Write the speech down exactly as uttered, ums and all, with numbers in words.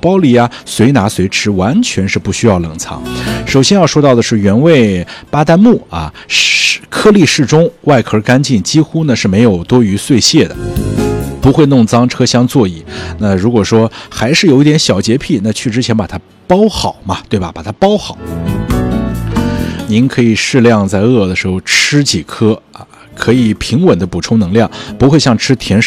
包里啊，随拿随吃，完全是不需要冷藏。首先要说到的是原味巴旦木啊，颗粒适中，外壳干净，几乎呢是没有多余碎屑的，不会弄脏车厢座椅。那如果说还是有一点小洁癖，那去之前把它包好嘛，对吧？把它包好。您可以适量在饿的时候吃几颗啊，可以平稳的补充能量，不会像吃甜食